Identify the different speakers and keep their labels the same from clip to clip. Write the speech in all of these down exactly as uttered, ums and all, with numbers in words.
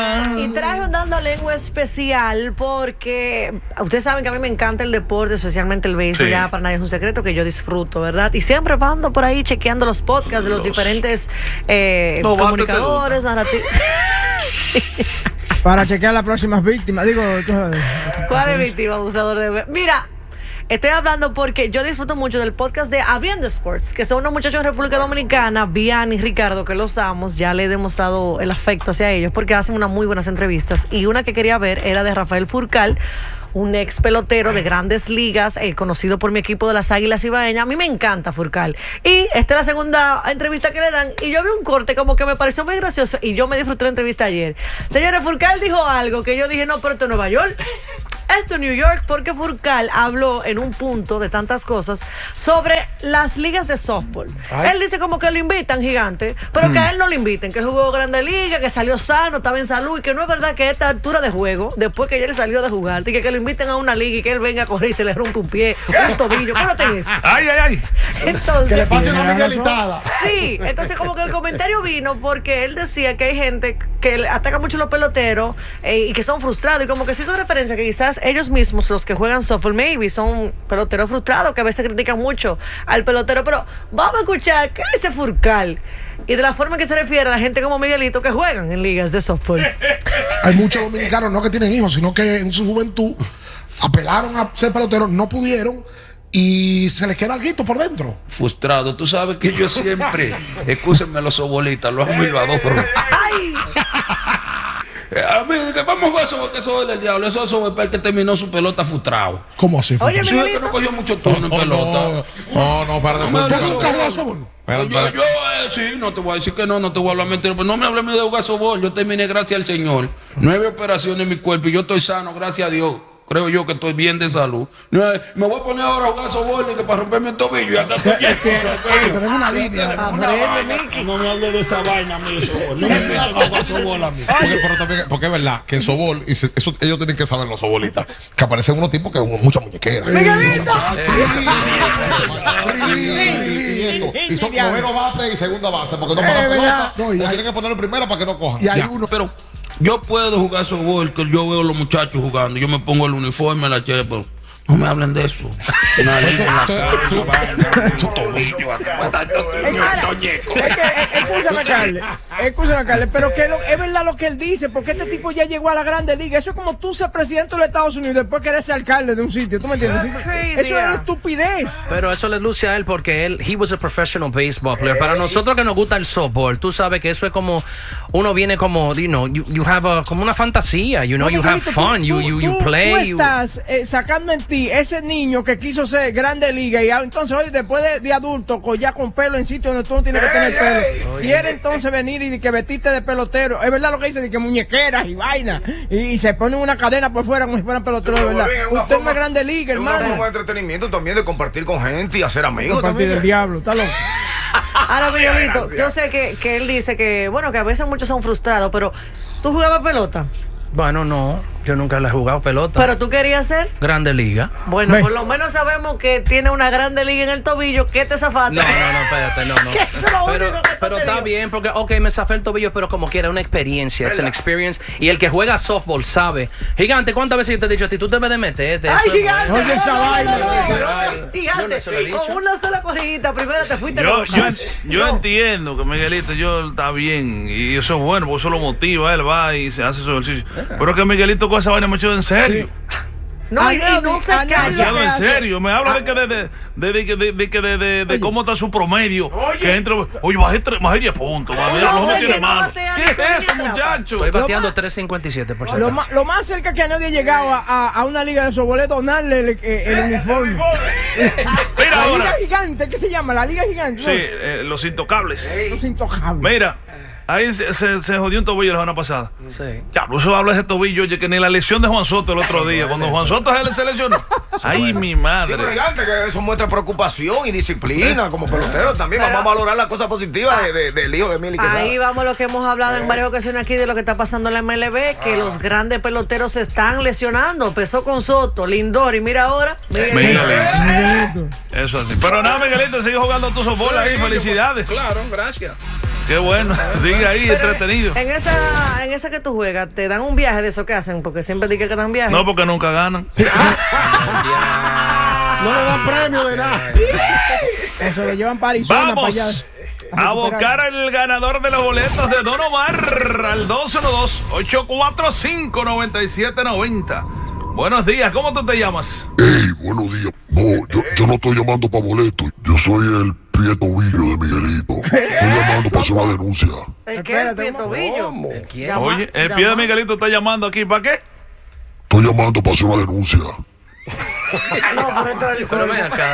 Speaker 1: Y traje un Dando Lengua especial porque ustedes saben que a mí me encanta el deporte, especialmente el béisbol. Sí. Ya para nadie es un secreto que yo disfruto, ¿verdad? Y siempre ando por ahí chequeando los podcasts de los, los diferentes eh, no, comunicadores, narrativos.
Speaker 2: Para chequear las próximas víctimas. Digo,
Speaker 1: ¿cuál es víctima, abusador de... Mira, estoy hablando porque yo disfruto mucho del podcast de Abriendo Sports, que son unos muchachos de República Dominicana, Bian y Ricardo, que los amo. Ya le he demostrado el afecto hacia ellos porque hacen unas muy buenas entrevistas. Y una que quería ver era de Rafael Furcal, un ex pelotero de Grandes Ligas, eh, conocido por mi equipo de las Águilas Ibaeñas. A mí me encanta Furcal. Y esta es la segunda entrevista que le dan. Y yo vi un corte como que me pareció muy gracioso. Y yo me disfruté la entrevista ayer. Señores, Furcal dijo algo que yo dije, no, pero esto es Nueva York. Esto es New York, porque Furcal habló en un punto de tantas cosas sobre las ligas de softball. Ay. Él dice como que lo invitan, Gigante, pero mm. que a él no lo inviten, que él jugó Grande Liga, que salió sano, estaba en salud, y que no es verdad que a esta altura de juego, después que ya él salió de jugar, y que, que lo inviten a una liga y que él venga a correr y se le rompe un pie, un tobillo. ¿Cómo te eso?
Speaker 3: Ay, ay, ay.
Speaker 1: Entonces,
Speaker 3: que le pase una miguelitada.
Speaker 1: Sí, entonces como que el comentario vino porque él decía que hay gente que ataca mucho a los peloteros eh, y que son frustrados, y como que se hizo referencia que quizás ellos mismos, los que juegan softball, maybe son peloteros frustrados que a veces critican mucho al pelotero. Pero vamos a escuchar qué dice Furcal y de la forma en que se refiere a la gente como Miguelito que juegan en ligas de softball.
Speaker 4: Hay muchos dominicanos no que tienen hijos, sino que en su juventud apelaron a ser peloteros, no pudieron y se les queda algo por dentro.
Speaker 5: Frustrado. Tú sabes que yo siempre, excúsenme los sobolitas, los amo y lo adoro.
Speaker 1: ¡Ay!
Speaker 5: A mí, que vamos a jugar sobre que eso es del diablo. Eso es sobre el que terminó su pelota frustrado.
Speaker 4: ¿Cómo así?
Speaker 1: Oye,
Speaker 5: sí, que no cogió mucho turno
Speaker 4: no,
Speaker 5: en pelota.
Speaker 4: No, no, para de
Speaker 5: Yo, yo eh, sí, no te voy a decir que no, no te voy a hablar mentira, pero no me hables de jugar softball. Yo terminé, gracias al Señor, nueve operaciones en mi cuerpo y yo estoy sano, gracias a Dios. Creo yo que estoy bien de salud. No, me voy a poner ahora a jugar softball y que para romperme el tobillo y andar con
Speaker 4: tenemos una línea.
Speaker 3: No me hable de esa vaina a mí, softball. No me hables de jugar softball a mí.
Speaker 4: Porque, pero también, porque es verdad que en softball, y se, eso, ellos tienen que saber, los softballistas, que aparecen unos tipos que son muchas muñequeras.
Speaker 1: ¡Miguelito!
Speaker 4: Y son noveno bate y segunda base, porque no pasan pelota. O tienen que ponerlo primero para que no cojan.
Speaker 5: Y hay uno, pero yo puedo jugar softball, que yo veo a los muchachos jugando, yo me pongo el uniforme, la chepa. No me hablen de eso. Una liga en la cara, tu tobillo,
Speaker 2: Escúchame, Carles. Escúchame, Carles. Pero que lo, es verdad lo que él dice, porque este tipo ya llegó a la Grande Liga. Eso es como tú ser presidente de los Estados Unidos y después querer ser alcalde de un sitio. ¿Tú me entiendes? Eso es una estupidez.
Speaker 6: Pero eso le luce a él porque él, he was a professional baseball player. Para nosotros que nos gusta el softball, tú sabes que eso es como, uno viene como, you know, you, you have a, como una fantasía, you know, you have fun, you, you, you play.
Speaker 2: Tú estás eh, sacando en ti ese niño que quiso ser Grande Liga y entonces hoy después de, de adulto ya con pelo en sitio donde tú no tienes que tener pelo, quiere entonces venir y que vestirte de pelotero. Es verdad lo que dice, de que muñequeras y vaina y, y se ponen una cadena por fuera como si fueran peloteros, de verdad. Usted es una Grande Liga, hermano. Es una
Speaker 3: forma de entretenimiento también, de compartir con gente y hacer amigos.
Speaker 2: Compartir
Speaker 3: también.
Speaker 2: El diablo, está loco.
Speaker 1: Ahora, Miguelito, yo sé que, que él dice que, bueno, que a veces muchos son frustrados, pero ¿tú jugabas pelota?
Speaker 6: Bueno, no, yo nunca le he jugado pelota.
Speaker 1: ¿Pero tú querías ser?
Speaker 6: Grande Liga.
Speaker 1: Bueno, Ven. por lo menos sabemos que tiene una Grande Liga en el tobillo. ¿Qué te zafaste?
Speaker 6: No, no, no, espérate, no, no. Pero, pero está bien, porque, ok, me zafé el tobillo, pero como quiera, una experiencia. Es una experience. Y el que juega softball sabe. Gigante, ¿cuántas veces yo te he dicho a ti? Tú debes de meterte.
Speaker 1: Ay,
Speaker 6: eso
Speaker 1: Gigante.
Speaker 2: Oye, esa vaina.
Speaker 1: Gigante, con una sola corridita, primero te fuiste.
Speaker 3: Yo, yo, yo entiendo que Miguelito yo está bien. Y eso es bueno, porque eso lo motiva. Él va y se hace su ejercicio. Pero que Miguelito con esa vaina me echó en serio.
Speaker 1: No, y, y no se
Speaker 3: calla. En serio, me habla de que de, de, de, de, de, de, de, de, de cómo está su promedio. Oye, que entre, oye, bajé diez puntos. No, no, no tiene mano. ¿Qué es esto, muchacho?
Speaker 6: Estoy bateando tres cincuenta y siete por ciento.
Speaker 2: Lo, lo más cerca que nadie ha llegado a, a, a una liga de softball es donarle el, el, el uniforme.
Speaker 3: Mira
Speaker 2: la
Speaker 3: ahora.
Speaker 2: Liga Gigante, ¿qué se llama? La Liga Gigante.
Speaker 3: Sí, ¿no? eh, los intocables.
Speaker 2: Los intocables.
Speaker 3: Mira. Ahí se, se, se jodió un tobillo la semana pasada.
Speaker 6: Sí.
Speaker 3: Ya, por eso hablo de ese tobillo, oye, que ni la lesión de Juan Soto el otro día, cuando Juan Soto se le seleccionó. Ay, mi madre.
Speaker 7: Sí, Gigante, que eso muestra preocupación y disciplina como pelotero también. Vamos a valorar las cosas positivas de, de, del hijo de Mili Quesada.
Speaker 1: Ahí vamos lo que hemos hablado en varias ocasiones aquí de lo que está pasando en la M L B, que ah. los grandes peloteros se están lesionando. Empezó con Soto, Lindor y mira ahora.
Speaker 3: Miguelito. Miguelito. Eso así. Pero nada, Miguelito, sigue jugando tu softball ahí. Felicidades.
Speaker 6: Claro, gracias.
Speaker 3: Qué bueno. Sigue ahí,
Speaker 1: Pero
Speaker 3: entretenido.
Speaker 1: En esa, en esa que tú juegas, ¿te dan un viaje de eso que hacen? Porque siempre dicen que dan viaje.
Speaker 3: No, porque nunca ganan.
Speaker 8: No le dan premio de nada.
Speaker 2: Eso lo llevan para Arizona.
Speaker 3: Vamos
Speaker 2: para allá.
Speaker 3: a buscar al ganador de los boletos de Don Omar al dos uno dos, ocho cuatro cinco, nueve siete nueve cero. Buenos días, ¿cómo tú te llamas?
Speaker 9: Hey, buenos días. No, yo, yo no estoy llamando para boleto. Yo soy el Prieto Villo de Miguelito. Estoy llamando para hacer una denuncia.
Speaker 1: ¿El qué? ¿El Prieto Villo?
Speaker 6: ¿El quién?
Speaker 1: Llama-
Speaker 3: Oye, el
Speaker 1: llama-
Speaker 3: pie de Miguelito está llamando aquí, ¿para qué?
Speaker 9: Estoy llamando para hacer una denuncia.
Speaker 1: No, pero esto es
Speaker 6: Pero ven acá.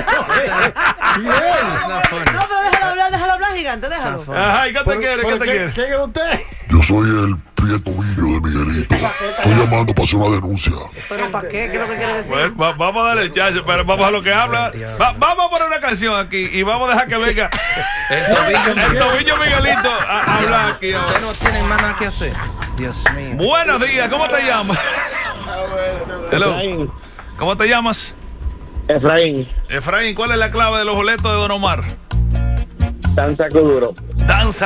Speaker 6: It's not funny.
Speaker 1: No, pero déjalo hablar, déjalo hablar, gigante, déjalo.
Speaker 3: Ajá, ¿y qué te
Speaker 8: Pero-
Speaker 3: quiere? ¿Qué
Speaker 8: pero
Speaker 3: te
Speaker 8: ¿qué-
Speaker 3: quiere?
Speaker 8: ¿Quién es usted?
Speaker 9: Yo soy el Prieto Villo de Miguelito. Estoy llamando para hacer una denuncia.
Speaker 1: ¿Pero para qué? ¿Qué es lo que quiere decir?
Speaker 3: Bueno, va- vamos a darle chance, pero vamos a lo que habla. Va- vamos a poner una canción aquí y vamos a dejar que venga
Speaker 6: El tobillo.
Speaker 3: el tobillo Miguelito a, a hablar aquí ahora.
Speaker 6: Ustedes no tienen más nada que hacer. Dios mío.
Speaker 3: Buenos días, ¿cómo te llamas? Hello. ¿Cómo te llamas?
Speaker 10: Efraín,
Speaker 3: Efraín, ¿cuál es la clave de los boletos de Don Omar?
Speaker 10: danza duro.
Speaker 3: Danza